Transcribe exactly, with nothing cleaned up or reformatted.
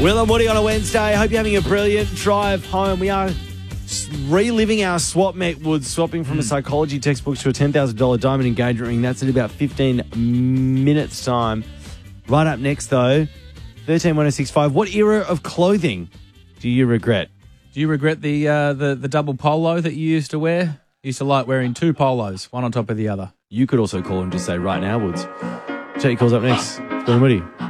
Will and Woody on a Wednesday. Hope you're having a brilliant drive home. We are reliving our swap met Woods, swapping from mm. a psychology textbook to a ten thousand dollars diamond engagement ring. That's in about fifteen minutes' time. Right up next, though, thirteen one oh six five. What era of clothing do you regret? Do you regret the uh, the the double polo that you used to wear? You used to like wearing two polos, one on top of the other. You could also call and just say, right now, Woods. Check your calls up next. It's Bill and Woody.